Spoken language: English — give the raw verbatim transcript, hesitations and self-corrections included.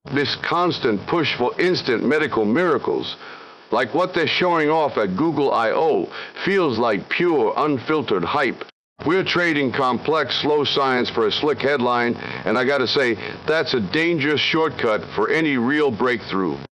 This constant push for instant medical miracles, like what they're showing off at Google I O, feels like pure, unfiltered hype. We're trading complex, slow science for a slick headline, and I gotta say, that's a dangerous shortcut for any real breakthrough.